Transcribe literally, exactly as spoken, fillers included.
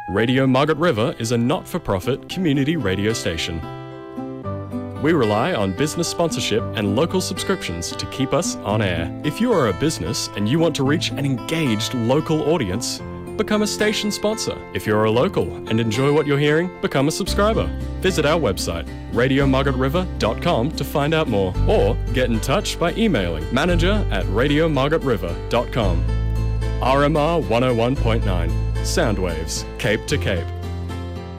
Radio Margaret River is a not-for-profit community radio station. We rely on business sponsorship and local subscriptions to keep us on air. If you are a business and you want to reach an engaged local audience, become a station sponsor. If you're a local and enjoy what you're hearing, become a subscriber. Visit our website, radio margaret river dot com, to find out more, or get in touch by emailing manager at radio margaret river dot com. R M R one oh one point nine, Soundwaves, Cape to Cape.